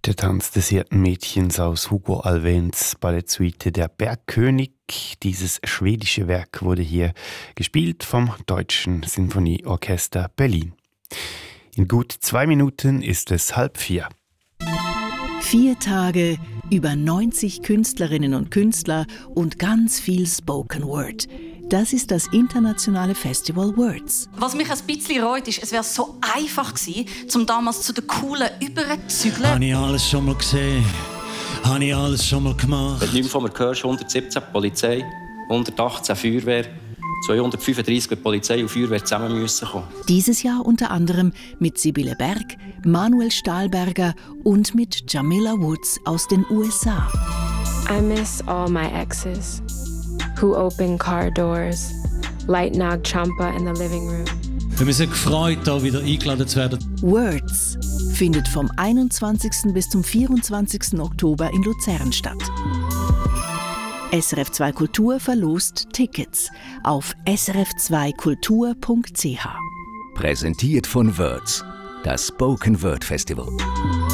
Der Tanz des Hirtenmädchens aus Hugo Alfvéns Ballettsuite Der Bergkönig. Dieses schwedische Werk wurde hier gespielt vom Deutschen Sinfonieorchester Berlin. In gut 2 Minuten ist es 3:30. 4 Tage, über 90 Künstlerinnen und Künstler und ganz viel Spoken Word. Das ist das internationale Festival Words. Was mich ein bisschen reut, ist, es wäre so einfach gewesen, um damals zu den Coolen überzuzügeln. Habe ich alles schon mal gesehen? Habe ich alles schon mal gemacht? Wenn du nicht mehr von mir hörst, 117 Polizei, 118 Feuerwehr, 235 mit Polizei und Feuerwehr zusammen müssen kommen. Dieses Jahr unter anderem mit Sibylle Berg, Manuel Stahlberger und mit Jamila Woods aus den USA. I miss all my exes who open car doors, light Nag Champa in the living room. Ich habe mich sehr gefreut, hier wieder eingeladen zu werden. Words findet vom 21. bis zum 24. Oktober in Luzern statt. SRF 2 Kultur verlost Tickets auf srf2kultur.ch. Präsentiert von Words, das Spoken Word Festival.